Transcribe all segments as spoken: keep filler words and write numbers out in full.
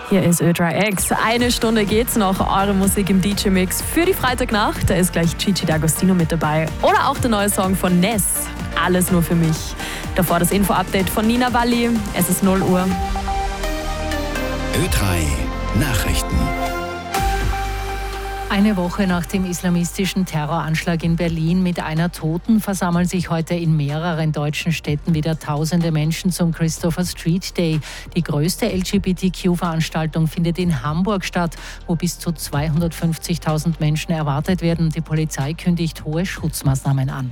Hier ist Ö drei X. Eine Stunde geht's noch. Eure Musik im D J-Mix für die Freitagnacht. Da ist gleich Gigi D'Agostino mit dabei. Oder auch der neue Song von Ness. Alles nur für mich. Davor das Info-Update von Nina Walli. Es ist null Uhr. Ö drei Nachrichten. Eine Woche nach dem islamistischen Terroranschlag in Berlin mit einer Toten versammeln sich heute in mehreren deutschen Städten wieder tausende Menschen zum Christopher Street Day. Die größte L G B T Q-Veranstaltung findet in Hamburg statt, wo bis zu zweihundertfünfzigtausend Menschen erwartet werden. Die Polizei kündigt hohe Schutzmaßnahmen an.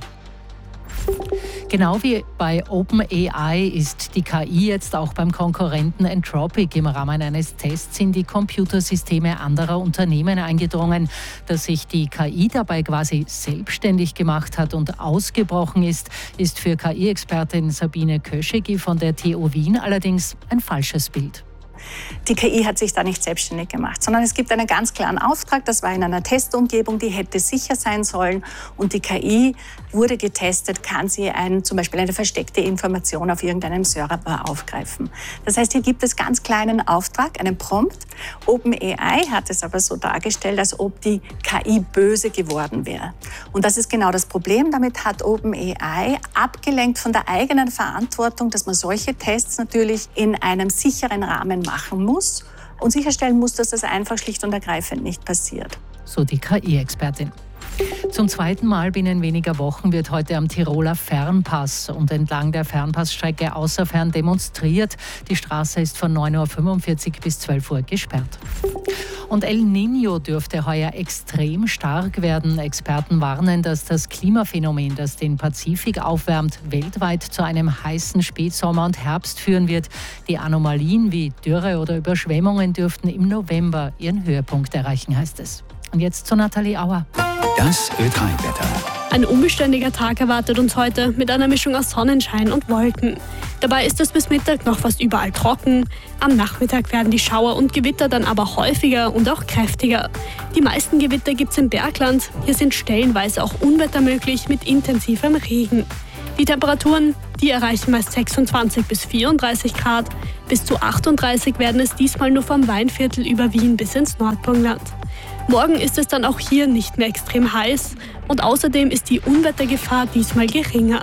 Genau wie bei OpenAI ist die K I jetzt auch beim Konkurrenten Anthropic. Im Rahmen eines Tests in die Computersysteme anderer Unternehmen eingedrungen. Dass sich die K I dabei quasi selbstständig gemacht hat und ausgebrochen ist, ist für K I-Expertin Sabine Köschegi von der T U Wien allerdings ein falsches Bild. Die K I hat sich da nicht selbstständig gemacht, sondern es gibt einen ganz klaren Auftrag. Das war in einer Testumgebung, die hätte sicher sein sollen. Und die K I wurde getestet, kann sie ein, zum Beispiel eine versteckte Information auf irgendeinem Server aufgreifen. Das heißt, hier gibt es ganz kleinen Auftrag, einen Prompt. OpenAI hat es aber so dargestellt, als ob die K I böse geworden wäre. Und das ist genau das Problem. Damit hat OpenAI abgelenkt von der eigenen Verantwortung, dass man solche Tests natürlich in einem sicheren Rahmen machen muss und sicherstellen muss, dass das einfach schlicht und ergreifend nicht passiert. So die K I-Expertin. Zum zweiten Mal binnen weniger Wochen wird heute am Tiroler Fernpass und entlang der Fernpassstrecke außerfern demonstriert. Die Straße ist von neun Uhr fünfundvierzig bis zwölf Uhr gesperrt. Und El Niño dürfte heuer extrem stark werden. Experten warnen, dass das Klimaphänomen, das den Pazifik aufwärmt, weltweit zu einem heißen Spätsommer und Herbst führen wird. Die Anomalien wie Dürre oder Überschwemmungen dürften im November ihren Höhepunkt erreichen, heißt es. Und jetzt zu Nathalie Auer. Das Ö drei Wetter. Ein unbeständiger Tag erwartet uns heute mit einer Mischung aus Sonnenschein und Wolken. Dabei ist es bis Mittag noch fast überall trocken. Am Nachmittag werden die Schauer und Gewitter dann aber häufiger und auch kräftiger. Die meisten Gewitter gibt es im Bergland. Hier sind stellenweise auch Unwetter möglich mit intensivem Regen. Die Temperaturen, die erreichen meist sechsundzwanzig bis vierunddreißig Grad. Bis zu achtunddreißig werden es diesmal nur vom Weinviertel über Wien bis ins Nordburgenland. Morgen ist es dann auch hier nicht mehr extrem heiß und außerdem ist die Unwettergefahr diesmal geringer.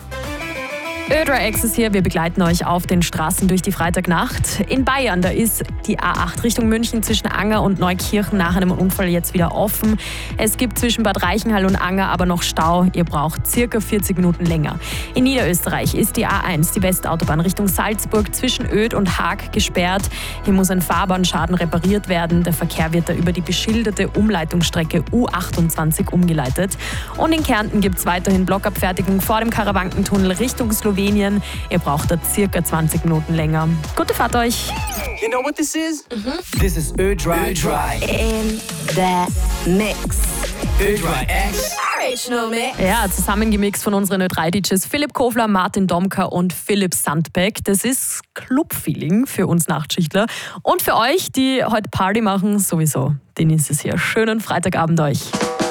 Ö drei X ist hier, wir begleiten euch auf den Straßen durch die Freitagnacht. In Bayern, da ist die A acht Richtung München zwischen Anger und Neukirchen nach einem Unfall jetzt wieder offen. Es gibt zwischen Bad Reichenhall und Anger aber noch Stau. Ihr braucht circa vierzig Minuten länger. In Niederösterreich ist die A eins, die Westautobahn Richtung Salzburg zwischen Oedt und Haag gesperrt. Hier muss ein Fahrbahnschaden repariert werden. Der Verkehr wird da über die beschilderte Umleitungsstrecke U achtundzwanzig umgeleitet. Und in Kärnten gibt es weiterhin Blockabfertigung vor dem Karawankentunnel Richtung Slowenien. Ihr braucht da circa zwanzig Minuten länger. Gute Fahrt euch! You know what this is? Mm-hmm. This is Ö drei. Ö drei. In the mix. Ö drei X. Original Mix. Ja, zusammengemixt von unseren Ö drei D Js Philipp Kofler, Martin Domka und Philipp Sandbeck. Das ist Club-Feeling für uns Nachtschichtler. Und für euch, die heute Party machen, sowieso. Den ist es hier. Schönen Freitagabend euch.